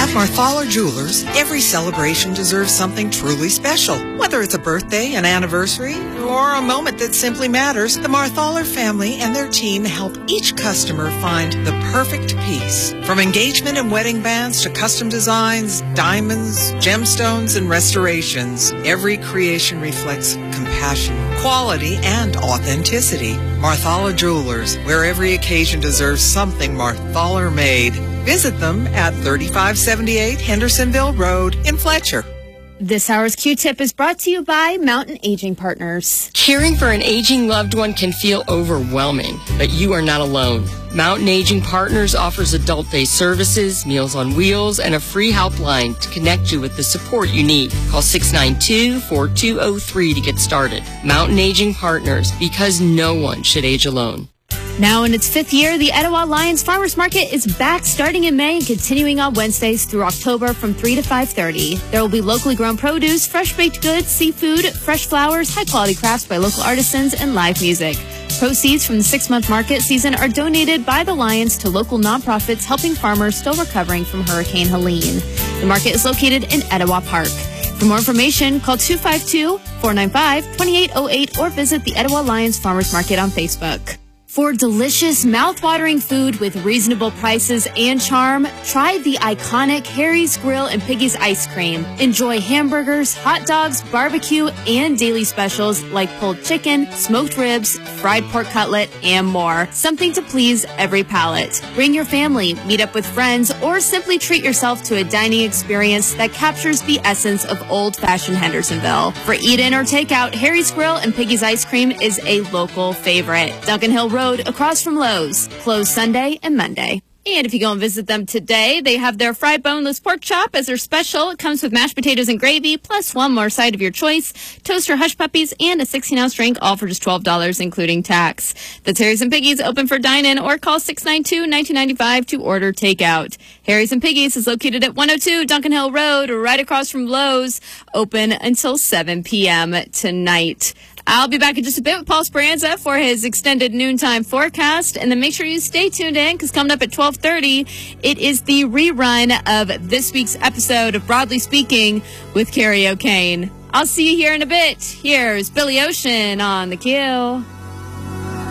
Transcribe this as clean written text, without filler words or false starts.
At Marthaler Jewelers, every celebration deserves something truly special. Whether it's a birthday, an anniversary, or a moment that simply matters, the Marthaler family and their team help each customer find the perfect piece. From engagement and wedding bands to custom designs, diamonds, gemstones, and restorations, every creation reflects compassion, quality, and authenticity. Marthaler Jewelers, where every occasion deserves something Marthaler made. Visit them at 3578 Hendersonville Road in Fletcher. This hour's Q-Tip is brought to you by Mountain Aging Partners. Caring for an aging loved one can feel overwhelming, but you are not alone. Mountain Aging Partners offers adult day services, Meals on Wheels, and a free helpline to connect you with the support you need. Call 692-4203 to get started. Mountain Aging Partners, because no one should age alone. Now in its 5th year, the Etowah Lions Farmers Market is back starting in May and continuing on Wednesdays through October from 3 to 5:30. There will be locally grown produce, fresh baked goods, seafood, fresh flowers, high-quality crafts by local artisans, and live music. Proceeds from the 6-month market season are donated by the Lions to local nonprofits helping farmers still recovering from Hurricane Helene. The market is located in Etowah Park. For more information, call 252-495-2808 or visit the Etowah Lions Farmers Market on Facebook. For delicious, mouth-watering food with reasonable prices and charm, try the iconic Harry's Grill and Piggy's Ice Cream. Enjoy hamburgers, hot dogs, barbecue, and daily specials like pulled chicken, smoked ribs, fried pork cutlet, and more. Something to please every palate. Bring your family, meet up with friends, or simply treat yourself to a dining experience that captures the essence of old-fashioned Hendersonville. For eat-in or takeout, Harry's Grill and Piggy's Ice Cream is a local favorite. Duncan Hill Road, across from Lowe's, closed Sunday and Monday. And if you go and visit them today, they have their fried boneless pork chop as their special. It comes with mashed potatoes and gravy, plus one more side of your choice, toaster hush puppies, and a 16-ounce drink, all for just $12, including tax. That's Harry's and Piggy's, open for dine-in, or call 692-1995 to order takeout. Harry's and Piggy's is located at 102 Duncan Hill Road, right across from Lowe's, open until 7 p.m. tonight. I'll be back in just a bit with Paul Speranza for his extended noontime forecast. And then make sure you stay tuned in, because coming up at 12:30, it is the rerun of this week's episode of Broadly Speaking with Carrie O'Kane. I'll see you here in a bit. Here's Billy Ocean on the Q.